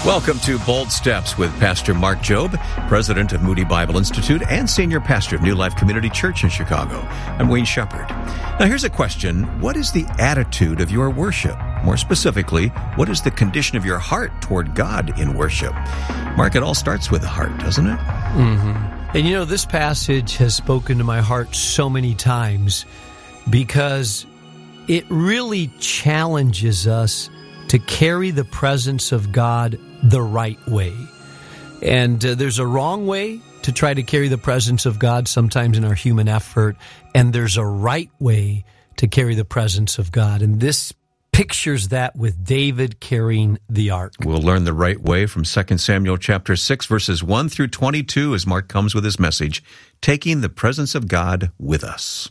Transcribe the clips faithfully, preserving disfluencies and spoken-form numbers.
Welcome to Bold Steps with Pastor Mark Jobe, president of Moody Bible Institute and senior pastor of New Life Community Church in Chicago. I'm Wayne Shepherd. Now here's a question. What is the attitude of your worship? More specifically, what is the condition of your heart toward God in worship? Mark, it all starts with the heart, doesn't it? Mm-hmm. And you know, this passage has spoken to my heart so many times because it really challenges us to carry the presence of God the right way. And uh, there's a wrong way to try to carry the presence of God sometimes in our human effort, and there's a right way to carry the presence of God. And this pictures that with David carrying the ark. We'll learn the right way from Second Samuel chapter six, verses one through twenty-two, as Mark comes with his message, Taking the Presence of God with Us.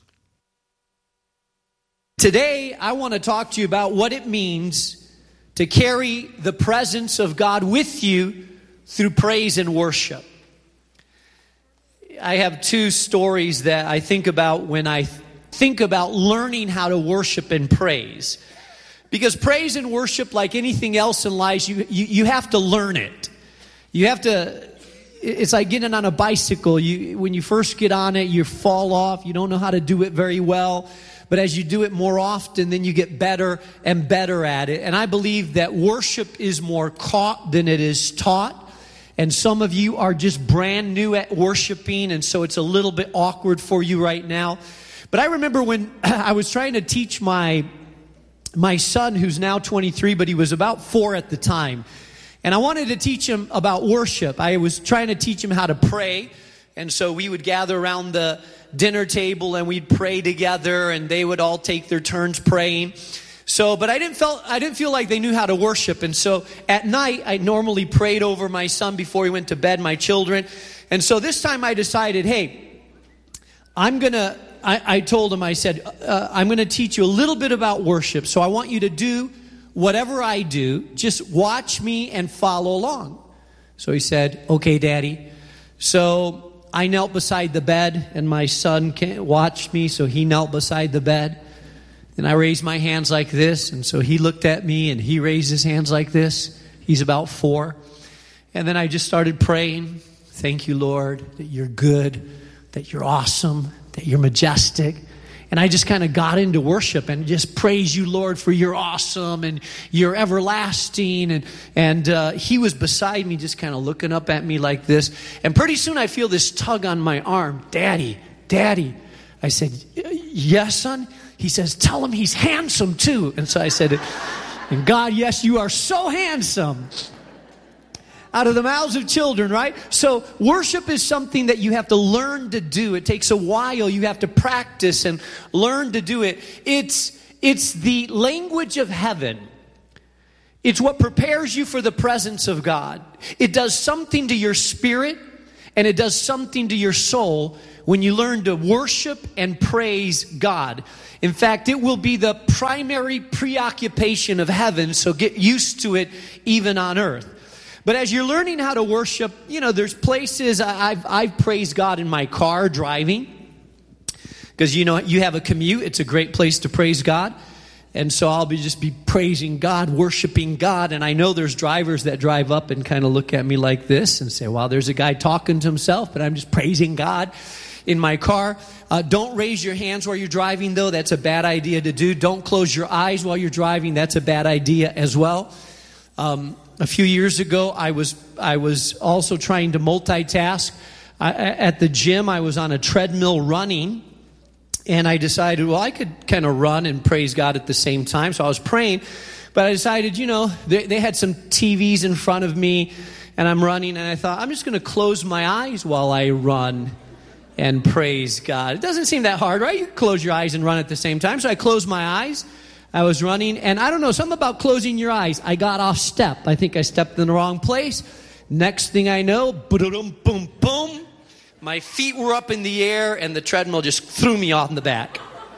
Today, I want to talk to you about what it means to carry the presence of God with you through praise and worship. I have two stories that I think about when I think about learning how to worship and praise. Because praise and worship, like anything else in life, you, you, you have to learn it. You have to, it's like getting on a bicycle. You, when you first get on it, you fall off. You don't know how to do it very well. But as you do it more often, then you get better and better at it. And I believe that worship is more caught than it is taught. And some of you are just brand new at worshiping, and so it's a little bit awkward for you right now. But I remember when I was trying to teach my, my son, who's now twenty-three, but he was about four at the time. And I wanted to teach him about worship. I was trying to teach him how to pray. And so we would gather around the dinner table and we'd pray together, and they would all take their turns praying. So, but I didn't feel I didn't feel like they knew how to worship. And so at night, I normally prayed over my son before he went to bed, my children. And so this time I decided, hey, I'm gonna. I, I told him, I said, uh, I'm gonna teach you a little bit about worship. So I want you to do whatever I do. Just watch me and follow along. So he said, okay, Daddy. So I knelt beside the bed, and my son watched me, so he knelt beside the bed. And I raised my hands like this, and so he looked at me, and he raised his hands like this. He's about four. And then I just started praying. Thank you, Lord, that you're good, that you're awesome, that you're majestic. And I just kind of got into worship and just praise you, Lord, for you're awesome and you're everlasting. And and uh, he was beside me just kind of looking up at me like this. And pretty soon I feel this tug on my arm. Daddy, Daddy. I said, yes, son. He says, tell him he's handsome too. And so I said, and God, yes, you are so handsome. Out of the mouths of children, right? So worship is something that you have to learn to do. It takes a while. You have to practice and learn to do it. It's, it's the language of heaven. It's what prepares you for the presence of God. It does something to your spirit, and it does something to your soul when you learn to worship and praise God. In fact, it will be the primary preoccupation of heaven, so get used to it even on earth. But as you're learning how to worship, you know, there's places I've, I've praised God in my car driving. Because, you know, you have a commute. It's a great place to praise God. And so I'll be just be praising God, worshiping God. And I know there's drivers that drive up and kind of look at me like this and say, wow, there's a guy talking to himself, but I'm just praising God in my car. Uh, don't raise your hands while you're driving, though. That's a bad idea to do. Don't close your eyes while you're driving. That's a bad idea as well. Um, a few years ago, I was I was also trying to multitask. I, at the gym, I was on a treadmill running, and I decided, well, I could kind of run and praise God at the same time. So I was praying, but I decided, you know, they, they had some T Vs in front of me, and I'm running, and I thought, I'm just going to close my eyes while I run and praise God. It doesn't seem that hard, right? You can close your eyes and run at the same time. So I closed my eyes. I was running, and I don't know, something about closing your eyes. I got off step. I think I stepped in the wrong place. Next thing I know, boom, boom, boom. My feet were up in the air, and the treadmill just threw me off in the back.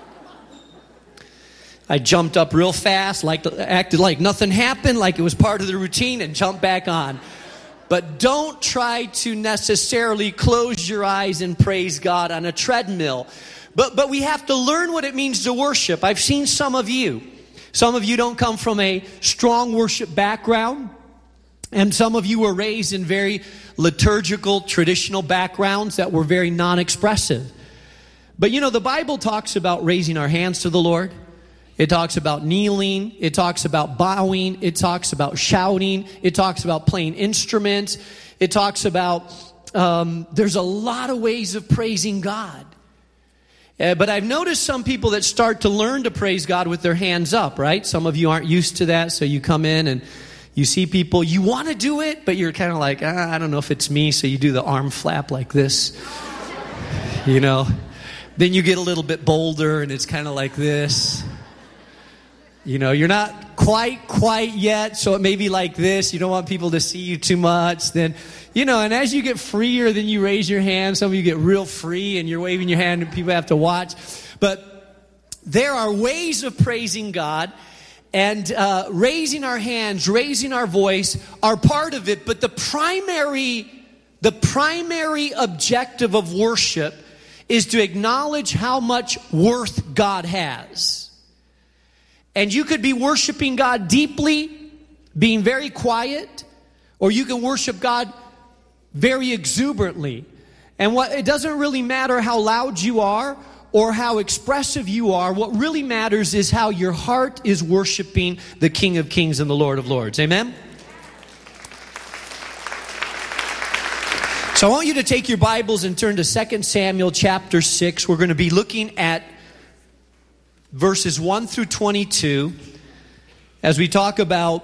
I jumped up real fast, like acted like nothing happened, like it was part of the routine, and jumped back on. But don't try to necessarily close your eyes and praise God on a treadmill. But but we have to learn what it means to worship. I've seen some of you. Some of you don't come from a strong worship background. And some of you were raised in very liturgical, traditional backgrounds that were very non-expressive. But you know, the Bible talks about raising our hands to the Lord. It talks about kneeling. It talks about bowing. It talks about shouting. It talks about playing instruments. It talks about, um, there's a lot of ways of praising God. Uh, but I've noticed some people that start to learn to praise God with their hands up, right? Some of you aren't used to that, so you come in and you see people, you want to do it, but you're kind of like, ah, I don't know if it's me, so you do the arm flap like this, you know. Then you get a little bit bolder, and it's kind of like this. You know, you're not quite, quite yet, so it may be like this. You don't want people to see you too much. Then, you know, and as you get freer, then you raise your hand. Some of you get real free, and you're waving your hand, and people have to watch. But there are ways of praising God, and uh, raising our hands, raising our voice are part of it. But the primary, the primary objective of worship is to acknowledge how much worth God has. And you could be worshiping God deeply, being very quiet, or you can worship God very exuberantly. And what it doesn't really matter how loud you are or how expressive you are. What really matters is how your heart is worshiping the King of Kings and the Lord of Lords. Amen? So I want you to take your Bibles and turn to Second Samuel chapter six. We're going to be looking at verses one through twenty-two, as we talk about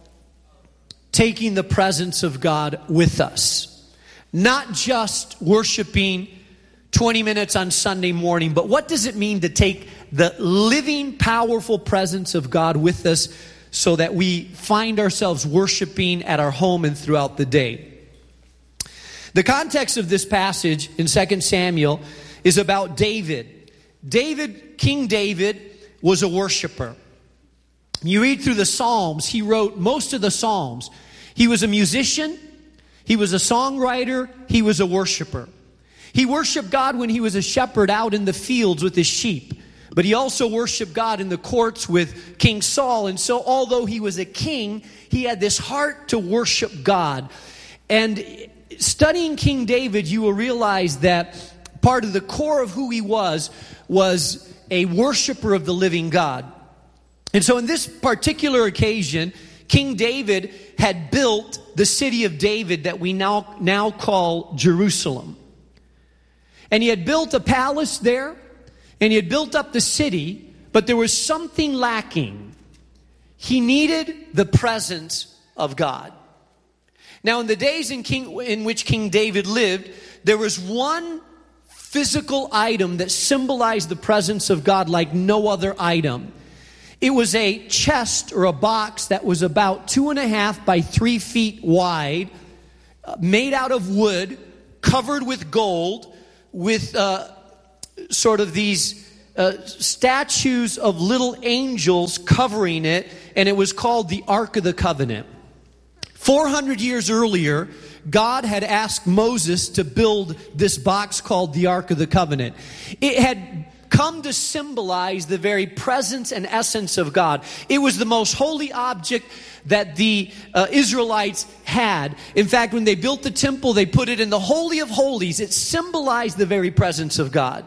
taking the presence of God with us. Not just worshiping twenty minutes on Sunday morning, but what does it mean to take the living, powerful presence of God with us so that we find ourselves worshiping at our home and throughout the day? The context of this passage in Second Samuel is about David. David, King David, was a worshiper. You read through the Psalms, he wrote most of the Psalms. He was a musician, he was a songwriter, he was a worshiper. He worshiped God when he was a shepherd out in the fields with his sheep. But he also worshiped God in the courts with King Saul. And so although he was a king, he had this heart to worship God. And studying King David, you will realize that part of the core of who he was was a worshiper of the living God. And so in this particular occasion, King David had built the city of David that we now, now call Jerusalem. And he had built a palace there, and he had built up the city, but there was something lacking. He needed the presence of God. Now, in the days in, King, in which King David lived, there was one physical item that symbolized the presence of God like no other item. It was a chest or a box that was about two and a half by three feet wide, uh, made out of wood, covered with gold, with uh, sort of these uh, statues of little angels covering it, and it was called the Ark of the Covenant. four hundred years earlier, God had asked Moses to build this box called the Ark of the Covenant. It had come to symbolize the very presence and essence of God. It was the most holy object that the uh, Israelites had. In fact, when they built the temple, they put it in the Holy of Holies. It symbolized the very presence of God.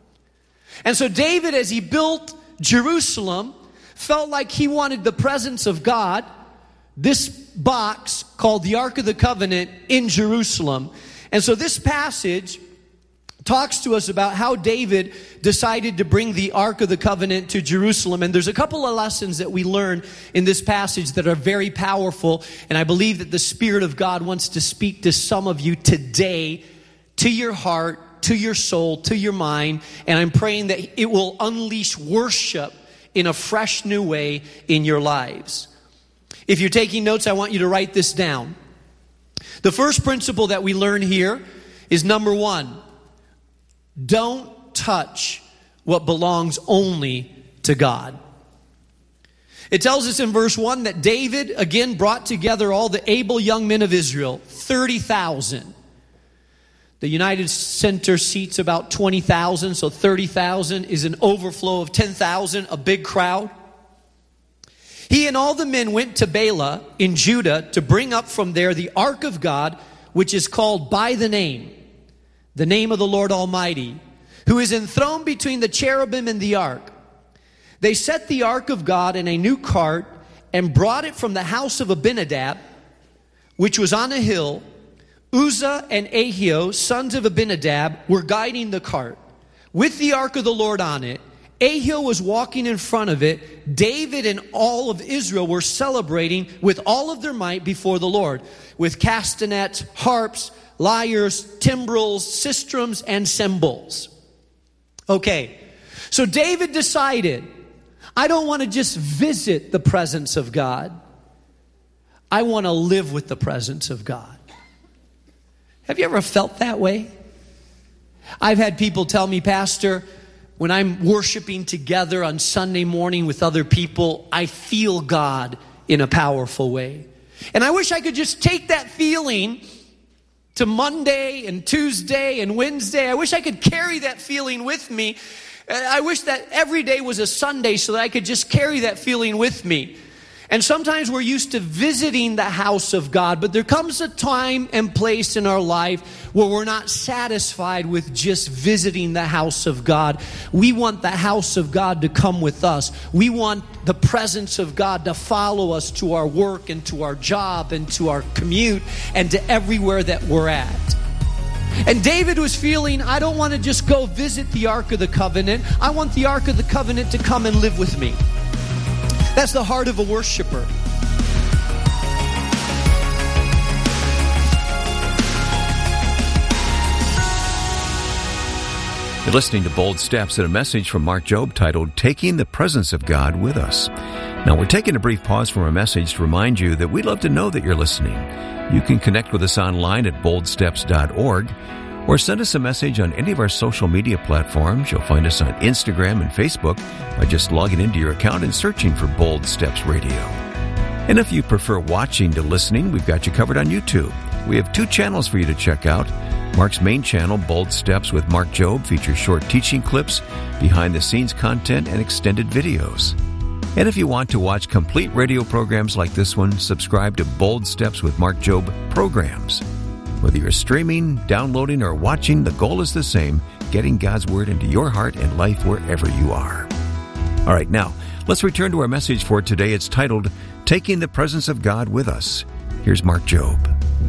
And so David, as he built Jerusalem, felt like he wanted the presence of God, this box called the Ark of the Covenant, in Jerusalem. And so this passage talks to us about how David decided to bring the Ark of the Covenant to Jerusalem. And there's a couple of lessons that we learn in this passage that are very powerful. And I believe that the Spirit of God wants to speak to some of you today, to your heart, to your soul, to your mind. And I'm praying that it will unleash worship in a fresh new way in your lives. If you're taking notes, I want you to write this down. The first principle that we learn here is number one: don't touch what belongs only to God. It tells us in verse one that David again brought together all the able young men of Israel, thirty thousand. The United Center seats about twenty thousand, so thirty thousand is an overflow of ten thousand, a big crowd. He and all the men went to Bela in Judah to bring up from there the ark of God, which is called by the name, the name of the Lord Almighty, who is enthroned between the cherubim and the ark. They set the ark of God in a new cart and brought it from the house of Abinadab, which was on a hill. Uzzah and Ahio, sons of Abinadab, were guiding the cart with the ark of the Lord on it. Ahio was walking in front of it. David and all of Israel were celebrating with all of their might before the Lord, with castanets, harps, lyres, timbrels, sistrums, and cymbals. Okay, so David decided, I don't want to just visit the presence of God. I want to live with the presence of God. Have you ever felt that way? I've had people tell me, Pastor, when I'm worshiping together on Sunday morning with other people, I feel God in a powerful way. And I wish I could just take that feeling to Monday and Tuesday and Wednesday. I wish I could carry that feeling with me. I wish that every day was a Sunday so that I could just carry that feeling with me. And sometimes we're used to visiting the house of God, but there comes a time and place in our life where we're not satisfied with just visiting the house of God. We want the house of God to come with us. We want the presence of God to follow us to our work and to our job and to our commute and to everywhere that we're at. And David was feeling, I don't want to just go visit the Ark of the Covenant. I want the Ark of the Covenant to come and live with me. That's the heart of a worshiper. You're listening to Bold Steps and a message from Mark Jobe titled, Taking the Presence of God with Us. Now, we're taking a brief pause from our message to remind you that we'd love to know that you're listening. You can connect with us online at bold steps dot org or send us a message on any of our social media platforms. You'll find us on Instagram and Facebook by just logging into your account and searching for Bold Steps Radio. And if you prefer watching to listening, we've got you covered on YouTube. We have two channels for you to check out. Mark's main channel, Bold Steps with Mark Jobe, features short teaching clips, behind-the-scenes content, and extended videos. And if you want to watch complete radio programs like this one, subscribe to Bold Steps with Mark Jobe programs. Whether you're streaming, downloading, or watching, the goal is the same, getting God's Word into your heart and life wherever you are. All right, now, let's return to our message for today. It's titled, Taking the Presence of God with Us. Here's Mark Jobe.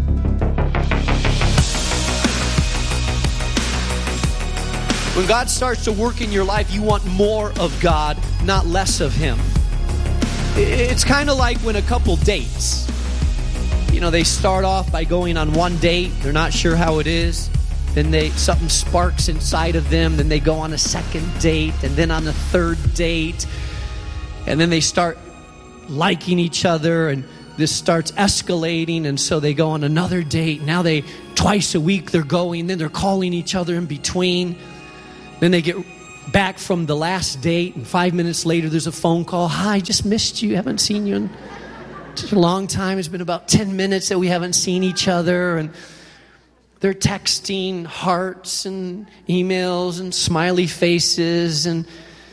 When God starts to work in your life, you want more of God, not less of Him. It's kind of like when a couple dates. You know, they start off by going on one date. They're not sure how it is. Then they something sparks inside of them. Then they go on a second date, and then on a third date. And then they start liking each other, and this starts escalating, and so they go on another date. Now they, twice a week they're going, then they're calling each other in between. Then they get back from the last date, and five minutes later there's a phone call. Hi, just missed you. Haven't seen you in such a long time. It's been about ten minutes that we haven't seen each other. And they're texting hearts and emails and smiley faces and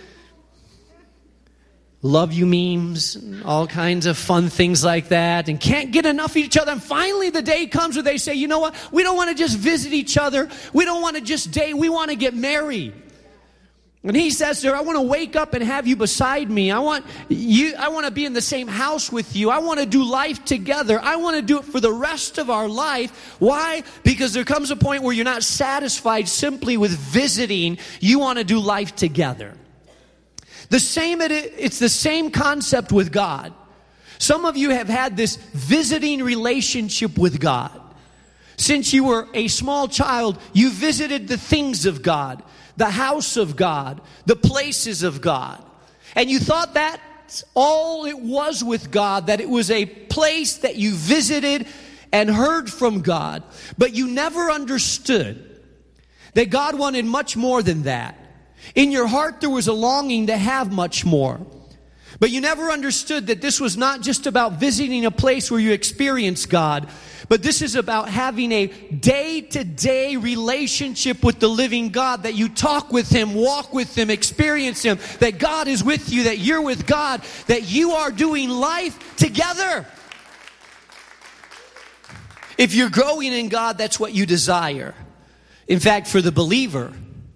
love you memes and all kinds of fun things like that, and can't get enough of each other. And finally the day comes where they say, you know what? We don't want to just visit each other. We don't want to just date. We want to get married. And he says to her, I want to wake up and have you beside me. I want you. I want to be in the same house with you. I want to do life together. I want to do it for the rest of our life. Why? Because there comes a point where you're not satisfied simply with visiting. You want to do life together. The same, it's the same concept with God. Some of you have had this visiting relationship with God. Since you were a small child, you visited the things of God, the house of God, the places of God. And you thought that's all it was with God, that it was a place that you visited and heard from God. But you never understood that God wanted much more than that. In your heart, there was a longing to have much more. But you never understood that this was not just about visiting a place where you experienced God, But this is about having a day-to-day relationship with the living God, that you talk with Him, walk with Him, experience Him, that God is with you, that you're with God, that you are doing life together. If you're growing in God, that's what you desire. In fact, for the believer,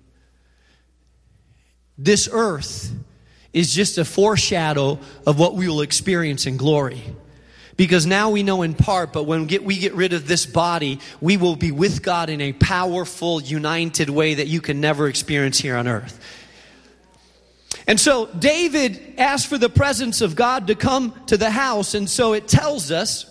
this earth is just a foreshadow of what we will experience in glory. Because now we know in part, but when we get, we get rid of this body, we will be with God in a powerful, united way that you can never experience here on earth. And so David asked for the presence of God to come to the house, and so it tells us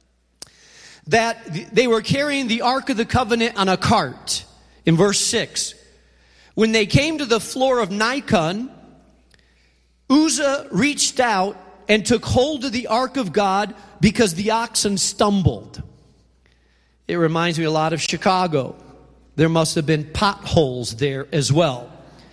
that they were carrying the Ark of the Covenant on a cart. In verse six, when they came to the floor of Nikon, Uzzah reached out and took hold of the ark of God because the oxen stumbled. It reminds me a lot of Chicago. There must have been potholes there as well.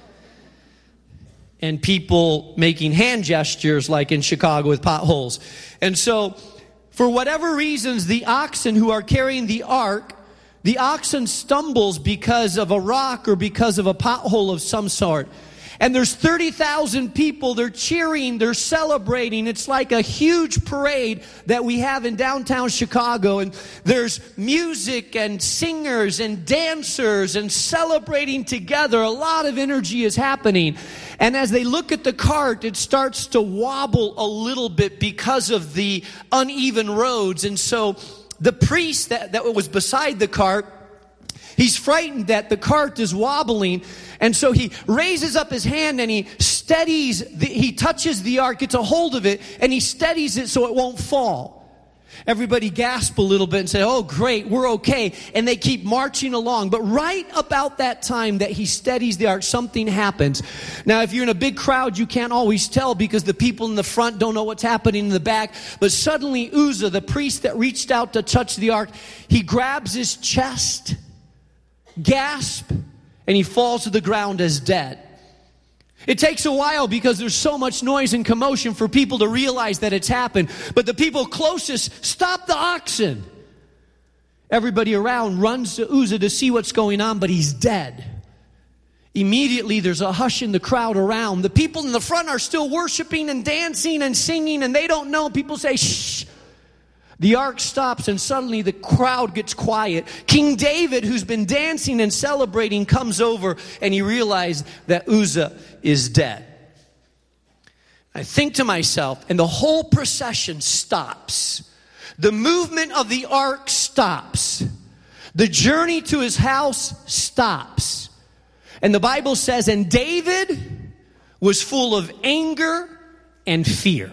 And people making hand gestures like in Chicago with potholes. And so, for whatever reasons, the oxen who are carrying the ark, the oxen stumbles because of a rock or because of a pothole of some sort. And there's thirty thousand people, they're cheering, they're celebrating. It's like a huge parade that we have in downtown Chicago. And there's music and singers and dancers and celebrating together. A lot of energy is happening. And as they look at the cart, it starts to wobble a little bit because of the uneven roads. And so the priest that, that was beside the cart, he's frightened that the cart is wobbling, and so he raises up his hand and he steadies, the, he touches the ark, gets a hold of it, and he steadies it so it won't fall. Everybody gasp a little bit and say, oh great, we're okay. And they keep marching along. But right about that time that he steadies the ark, something happens. Now if you're in a big crowd, you can't always tell because the people in the front don't know what's happening in the back. But suddenly Uzzah, the priest that reached out to touch the ark, he grabs his chest, gasp, and he falls to the ground as dead. It takes a while because there's so much noise and commotion for people to realize that it's happened. But the people closest stop the oxen. Everybody around runs to Uzzah to see what's going on, but he's dead. Immediately there's a hush in the crowd around. The people in the front are still worshiping and dancing and singing, and they don't know. People say, shh. The ark stops and suddenly the crowd gets quiet. King David, who's been dancing and celebrating, comes over and he realized that Uzzah is dead. I think to myself, and the whole procession stops. The movement of the ark stops. The journey to his house stops. And the Bible says, and David was full of anger and fear.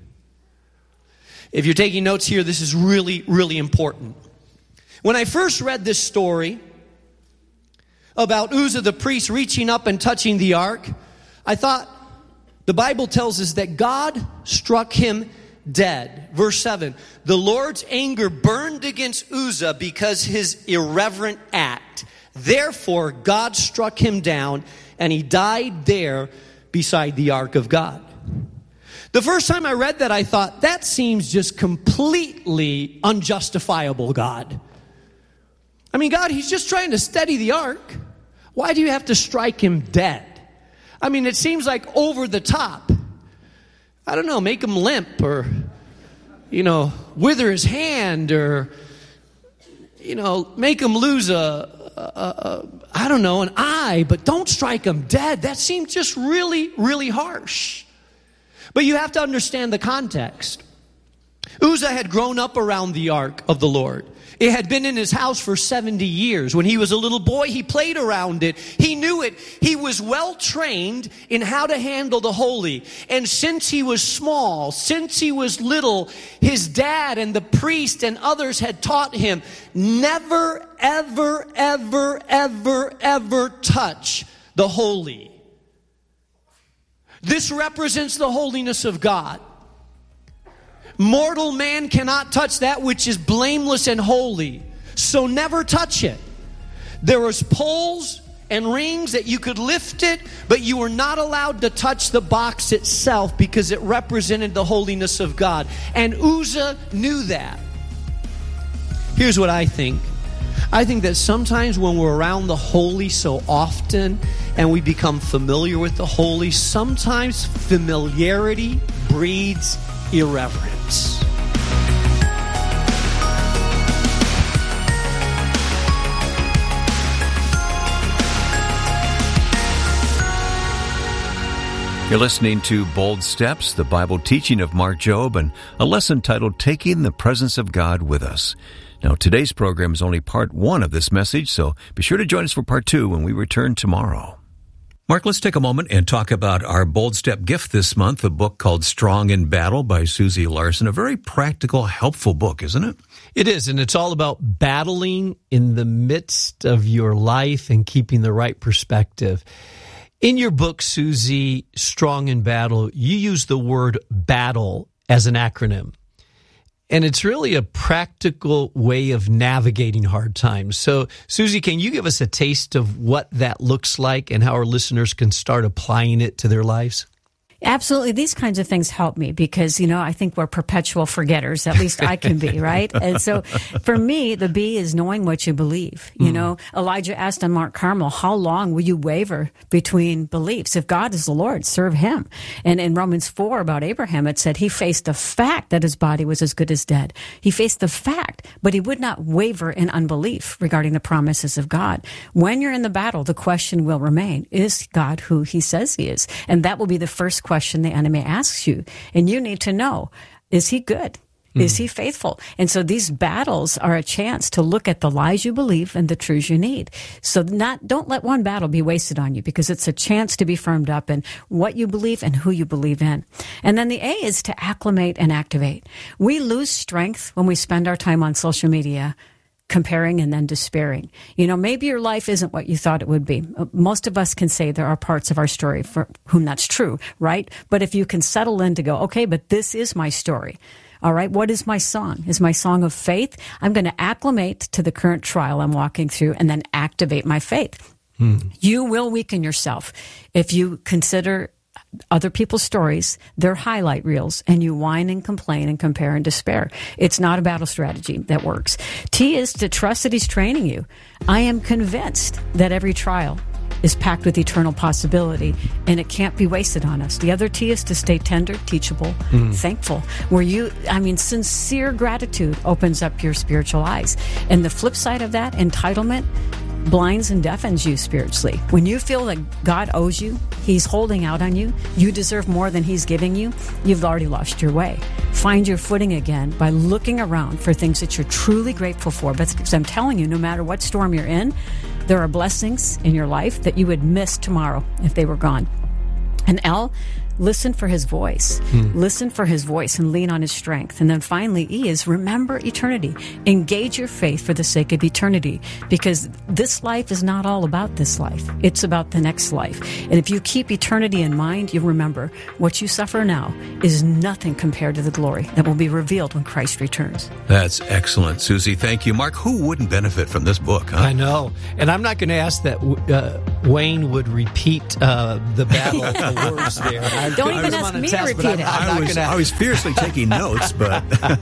If you're taking notes here, this is really, really important. When I first read this story about Uzzah the priest reaching up and touching the ark, I thought the Bible tells us that God struck him dead. Verse seven, the Lord's anger burned against Uzzah because his irreverent act. Therefore, God struck him down and he died there beside the ark of God. The first time I read that, I thought, that seems just completely unjustifiable, God. I mean, God, he's just trying to steady the ark. Why do you have to strike him dead? I mean, it seems like over the top. I don't know, make him limp or, you know, wither his hand or, you know, make him lose a, a, a, I don't know, an eye, but don't strike him dead. That seems just really, really harsh. But you have to understand the context. Uzzah had grown up around the ark of the Lord. It had been in his house for seventy years. When he was a little boy, he played around it. He knew it. He was well trained in how to handle the holy. And since he was small, since he was little, his dad and the priest and others had taught him, never, ever, ever, ever, ever touch the holy. This represents the holiness of God. Mortal man cannot touch that which is blameless and holy. So never touch it. There was poles and rings that you could lift it, but you were not allowed to touch the box itself because it represented the holiness of God. And Uzzah knew that. Here's what I think. I think that sometimes when we're around the holy so often and we become familiar with the holy, sometimes familiarity breeds irreverence. You're listening to Bold Steps, the Bible teaching of Mark Jobe, and a lesson titled Taking the Presence of God with Us. Now, today's program is only part one of this message, so be sure to join us for part two when we return tomorrow. Mark, let's take a moment and talk about our Bold Step gift this month, a book called Strong in Battle by Susie Larson. A very practical, helpful book, isn't it? It is, and it's all about battling in the midst of your life and keeping the right perspective. In your book, Susie, Strong in Battle, you use the word battle as an acronym. And it's really a practical way of navigating hard times. So, Susie, can you give us a taste of what that looks like and how our listeners can start applying it to their lives? Absolutely. These kinds of things help me because, you know, I think we're perpetual forgetters. At least I can be, right? And so for me, the B is knowing what you believe. You mm. know, Elijah asked on Mount Carmel, how long will you waver between beliefs? If God is the Lord, serve him. And in Romans four about Abraham, it said he faced the fact that his body was as good as dead. He faced the fact, but he would not waver in unbelief regarding the promises of God. When you're in the battle, the question will remain, is God who he says he is? And that will be the first question the enemy asks you. And you need to know, is he good? Mm. Is he faithful? And so these battles are a chance to look at the lies you believe and the truths you need. So not don't let one battle be wasted on you because it's a chance to be firmed up in what you believe and who you believe in. And then the A is to acclimate and activate. We lose strength when we spend our time on social media comparing and then despairing. You know, maybe your life isn't what you thought it would be. Most of us can say there are parts of our story for whom that's true, right? But if you can settle in to go, okay, but this is my story. All right, what is my song? Is my song of faith? I'm going to acclimate to the current trial I'm walking through and then activate my faith. Hmm. You will weaken yourself if you consider other people's stories, their highlight reels, and you whine and complain and compare and despair. It's not a battle strategy that works. T is to trust that he's training you. I am convinced that every trial is packed with eternal possibility, and it can't be wasted on us. The other T is to stay tender, teachable, mm. thankful. Where you, I mean, sincere gratitude opens up your spiritual eyes. And the flip side of that, entitlement, blinds and deafens you spiritually. When you feel that God owes you, he's holding out on you, you deserve more than he's giving you, you've already lost your way. Find your footing again by looking around for things that you're truly grateful for. Because I'm telling you, no matter what storm you're in, there are blessings in your life that you would miss tomorrow if they were gone. And L, listen for his voice. Hmm. Listen for his voice and lean on his strength. And then finally, E is remember eternity. Engage your faith for the sake of eternity, because this life is not all about this life. It's about the next life. And if you keep eternity in mind, you remember what you suffer now is nothing compared to the glory that will be revealed when Christ returns. That's excellent, Susie. Thank you. Mark, who wouldn't benefit from this book? Huh? I know. And I'm not going to ask that uh, Wayne would repeat uh, the battle of the words there. I, Don't even ask me to repeat it. I was, I was fiercely taking notes, but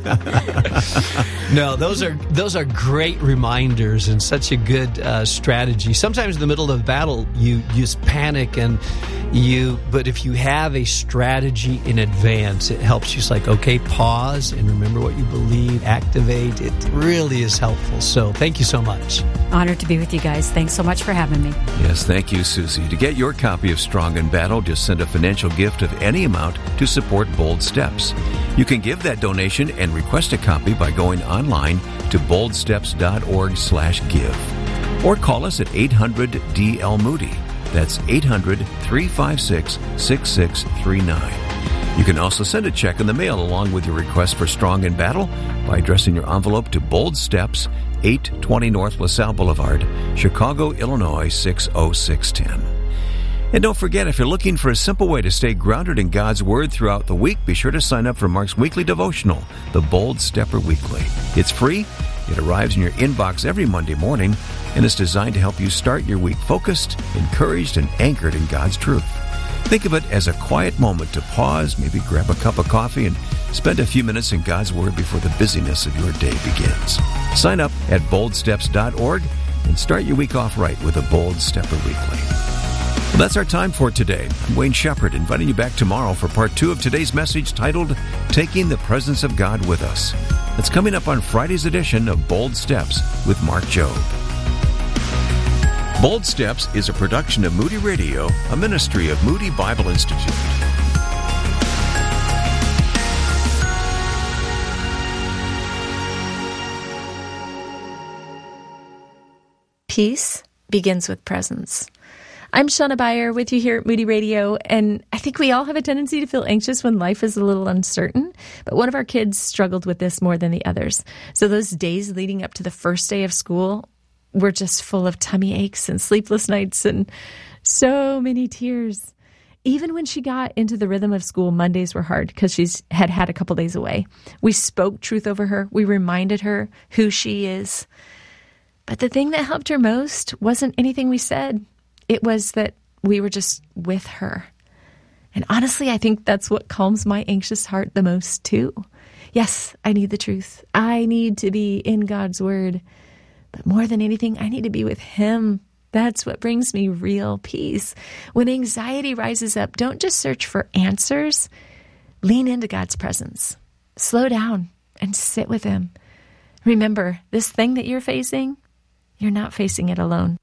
no, those are those are great reminders and such a good uh, strategy. Sometimes in the middle of the battle, you, you just panic and you. But if you have a strategy in advance, it helps you. It's like, okay, pause and remember what you believe. Activate. It really is helpful. So thank you so much. Honored to be with you guys. Thanks so much for having me. Yes, thank you, Susie. To get your copy of Strong in Battle, just send a financial gift of any amount to support Bold Steps. You can give that donation and request a copy by going online to boldsteps.org slash give. Or call us at eight hundred D L Moody. That's eight hundred, three five six, six six three nine. You can also send a check in the mail along with your request for Strong in Battle by addressing your envelope to Bold Steps, eight twenty North LaSalle Boulevard, Chicago, Illinois, six oh six one oh. And don't forget, if you're looking for a simple way to stay grounded in God's Word throughout the week, be sure to sign up for Mark's weekly devotional, The Bold Stepper Weekly. It's free, it arrives in your inbox every Monday morning, and it's designed to help you start your week focused, encouraged, and anchored in God's truth. Think of it as a quiet moment to pause, maybe grab a cup of coffee, and Spend a few minutes in God's Word before the busyness of your day begins. Sign up at bold steps dot org and start your week off right with a Bold Stepper Weekly. Well, that's our time for today. I'm Wayne Shepherd, inviting you back tomorrow for part two of today's message titled, Taking the Presence of God With Us. That's coming up on Friday's edition of Bold Steps with Mark Jobe. Bold Steps is a production of Moody Radio, a ministry of Moody Bible Institute. Peace begins with presence. I'm Shauna Beyer with you here at Moody Radio, and I think we all have a tendency to feel anxious when life is a little uncertain, but one of our kids struggled with this more than the others. So those days leading up to the first day of school were just full of tummy aches and sleepless nights and so many tears. Even when she got into the rhythm of school, Mondays were hard because she's had had a couple days away. We spoke truth over her. We reminded her who she is. But the thing that helped her most wasn't anything we said. It was that we were just with her. And honestly, I think that's what calms my anxious heart the most, too. Yes, I need the truth. I need to be in God's Word. But more than anything, I need to be with Him. That's what brings me real peace. When anxiety rises up, don't just search for answers. Lean into God's presence. Slow down and sit with Him. Remember, this thing that you're facing, you're not facing it alone.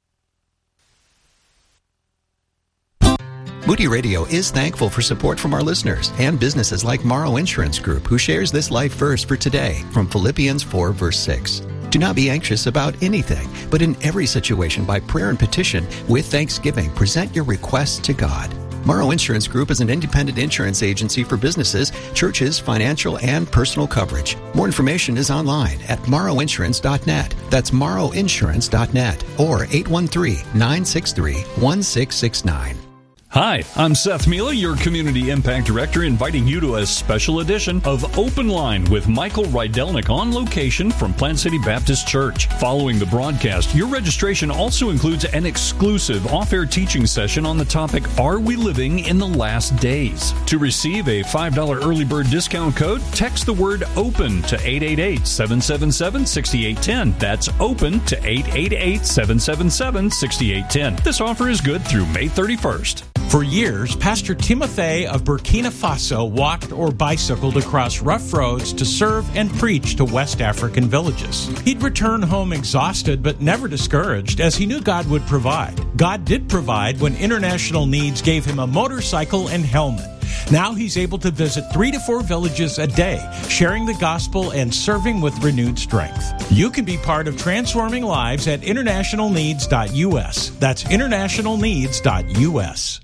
Moody Radio is thankful for support from our listeners and businesses like Morrow Insurance Group, who shares this life verse for today from Philippians four, verse six. Do not be anxious about anything, but in every situation by prayer and petition, with thanksgiving, present your requests to God. Morrow Insurance Group is an independent insurance agency for businesses, churches, financial, and personal coverage. More information is online at morrow insurance dot net. That's morrow insurance dot net or eight one three, nine six three, one six six nine. Hi, I'm Seth Mila, your Community Impact Director, inviting you to a special edition of Open Line with Michael Rydelnik on location from Plant City Baptist Church. Following the broadcast, your registration also includes an exclusive off-air teaching session on the topic, Are We Living in the Last Days? To receive a five dollars early bird discount code, text the word OPEN to eight eight eight, seven seven seven, six eight one zero. That's OPEN to eight eight eight, seven seven seven, six eight one zero. This offer is good through May thirty-first. For years, Pastor Timothy of Burkina Faso walked or bicycled across rough roads to serve and preach to West African villages. He'd return home exhausted but never discouraged, as he knew God would provide. God did provide when International Needs gave him a motorcycle and helmet. Now he's able to visit three to four villages a day, sharing the gospel and serving with renewed strength. You can be part of transforming lives at international needs dot U S. That's international needs dot U S.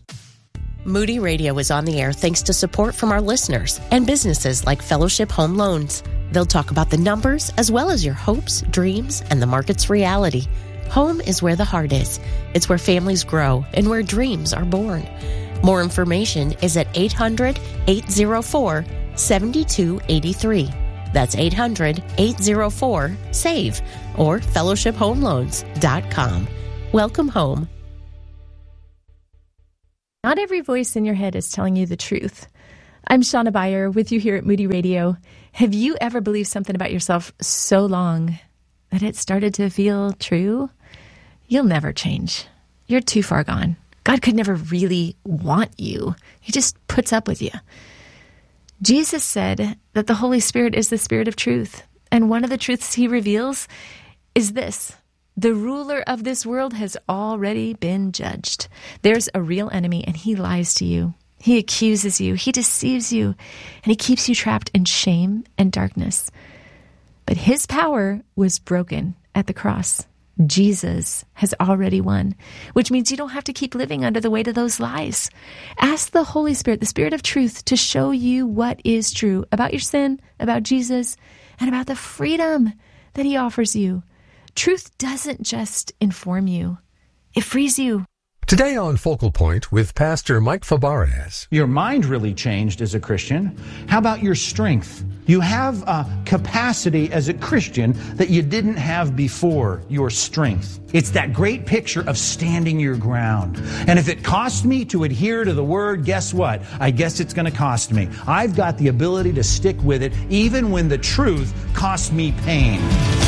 Moody Radio is on the air thanks to support from our listeners and businesses like Fellowship Home Loans. They'll talk about the numbers as well as your hopes, dreams, and the market's reality. Home is where the heart is. It's where families grow and where dreams are born. More information is at eight hundred, eight oh four, seven two eight three. That's eight hundred, eight oh four, S A V E or fellowship home loans dot com. Welcome home. Not every voice in your head is telling you the truth. I'm Shauna Beyer with you here at Moody Radio. Have you ever believed something about yourself so long that it started to feel true? You'll never change. You're too far gone. God could never really want you. He just puts up with you. Jesus said that the Holy Spirit is the Spirit of truth. And one of the truths he reveals is this. The ruler of this world has already been judged. There's a real enemy, and he lies to you. He accuses you. He deceives you. And he keeps you trapped in shame and darkness. But his power was broken at the cross. Jesus has already won, which means you don't have to keep living under the weight of those lies. Ask the Holy Spirit, the Spirit of truth, to show you what is true about your sin, about Jesus, and about the freedom that he offers you. Truth doesn't just inform you. It frees you. Today on Focal Point with Pastor Mike Fabarez. Your mind really changed as a Christian. How about your strength? You have a capacity as a Christian that you didn't have before, your strength. It's that great picture of standing your ground. And if it costs me to adhere to the word, guess what? I guess it's going to cost me. I've got the ability to stick with it even when the truth costs me pain.